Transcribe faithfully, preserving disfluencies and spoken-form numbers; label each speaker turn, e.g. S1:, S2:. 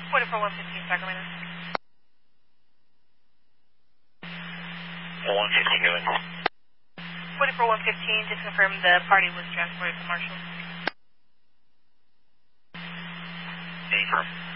S1: forty-four one fifteen, Sacramento.
S2: one fifteen, go ahead.
S1: forty-four one fifteen, just confirm the party was transported to Marshall.
S2: Confirm.